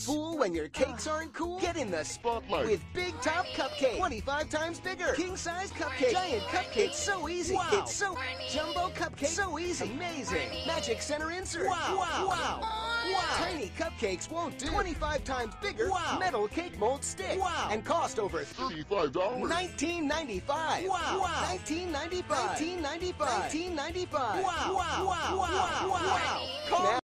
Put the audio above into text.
fool when your cakes aren't cool? Get in the Spotlight with Big Top Cupcake. 25 times bigger. King-size cupcake. Giant cupcake. So easy. Wow. It's so... Jumbo cupcake. So easy. Amazing. Magic center insert. Wow. Wow. Wow. Wow. Tiny cupcakes won't do. 25 times bigger. Wow. Metal cake mold stick. Wow. And cost over $35. $19.95. Wow. $19.95. $19.95. $19.95. Wow. Wow. Wow. Wow. Call